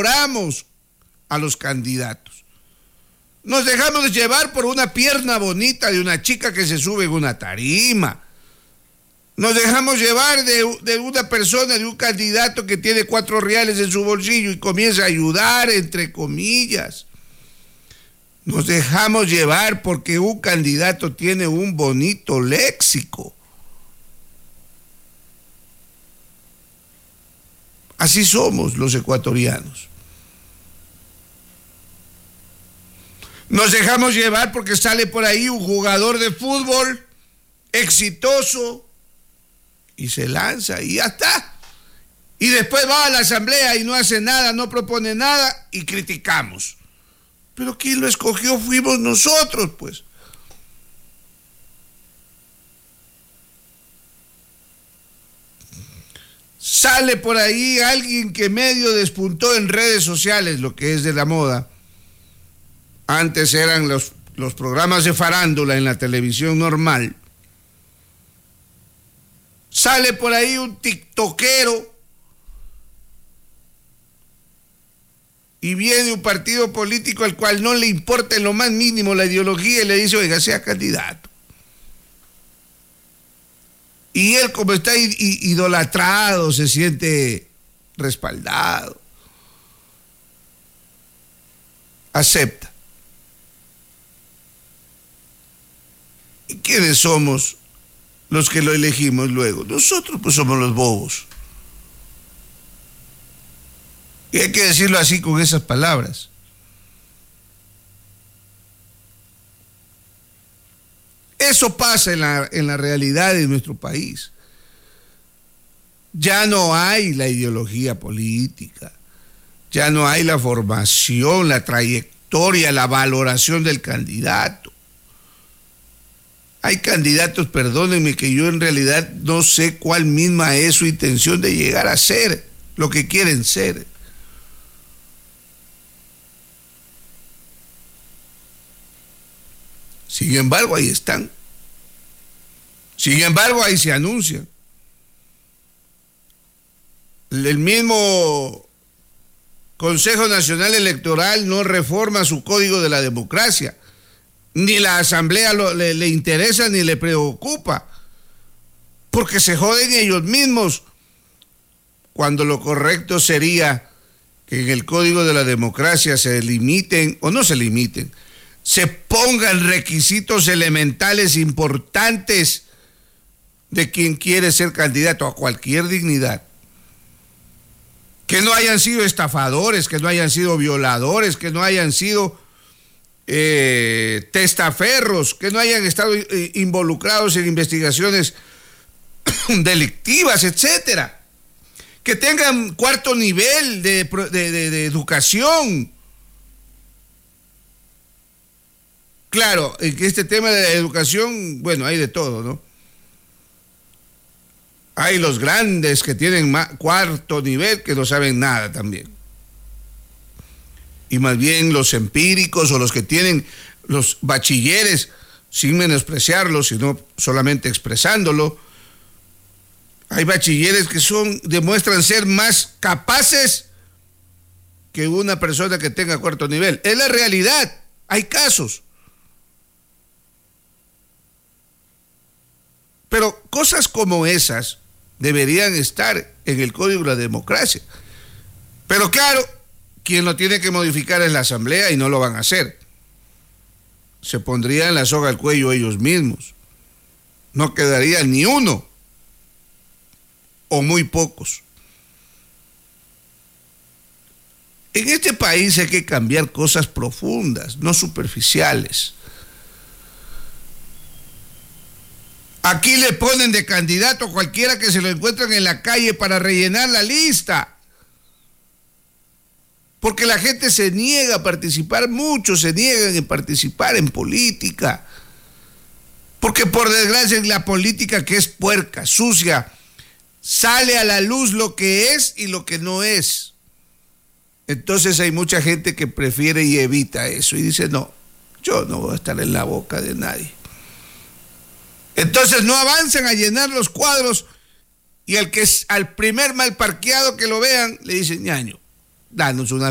valoramos a los candidatos. Nos dejamos llevar por una pierna bonita de una chica que se sube en una tarima. Nos dejamos llevar de una persona, de un candidato que tiene 4 reales en su bolsillo y comienza a ayudar, entre comillas. Nos dejamos llevar porque un candidato tiene un bonito léxico. Así somos los ecuatorianos. Nos dejamos llevar porque sale por ahí un jugador de fútbol exitoso y se lanza y ya está. Y después va a la asamblea y no hace nada, no propone nada y criticamos. Pero quien lo escogió fuimos nosotros, pues. Sale por ahí alguien que medio despuntó en redes sociales, lo que es de la moda. Antes eran los programas de farándula en la televisión normal. Sale por ahí un tiktokero y viene un partido político al cual no le importa en lo más mínimo la ideología y le dice, oiga, sea candidato. Y él, como está idolatrado, se siente respaldado. Acepta. ¿Y quiénes somos los que lo elegimos luego? Nosotros pues somos los bobos. Y hay que decirlo así con esas palabras. Eso pasa en la realidad de nuestro país. Ya no hay la ideología política, ya no hay la formación, la trayectoria, la valoración del candidato. Hay candidatos, perdónenme, que yo en realidad no sé cuál misma es su intención de llegar a ser lo que quieren ser. Sin embargo, ahí están. Sin embargo, ahí se anuncian. El mismo Consejo Nacional Electoral no reforma su código de la democracia. Ni la Asamblea le interesa ni le preocupa. Porque se joden ellos mismos. Cuando lo correcto sería que en el código de la democracia se limiten, o no se limiten, se pongan requisitos elementales importantes de quien quiere ser candidato a cualquier dignidad. Que no hayan sido estafadores, que no hayan sido violadores, que no hayan sido testaferros, que no hayan estado involucrados en investigaciones delictivas, etcétera. Que tengan 4º nivel de educación. Claro, en este tema de la educación, bueno, hay de todo, ¿no? Hay los grandes que tienen 4º nivel que no saben nada también. Y más bien los empíricos o los que tienen los bachilleres, sin menospreciarlos, sino solamente expresándolo, hay bachilleres que demuestran ser más capaces que una persona que tenga 4º nivel. Es la realidad, hay casos. Pero cosas como esas deberían estar en el Código de la Democracia. Pero claro, quien lo tiene que modificar es la Asamblea y no lo van a hacer. Se pondrían la soga al cuello ellos mismos. No quedaría ni uno, o muy pocos. En este país hay que cambiar cosas profundas, no superficiales. Aquí le ponen de candidato a cualquiera que se lo encuentran en la calle para rellenar la lista. Porque la gente se niega a participar, muchos se niegan a participar en política. Porque por desgracia en la política, que es puerca, sucia, sale a la luz lo que es y lo que no es. Entonces hay mucha gente que prefiere y evita eso y dice, no, yo no voy a estar en la boca de nadie. Entonces no avanzan a llenar los cuadros y al primer mal parqueado que lo vean le dicen, ñaño, danos una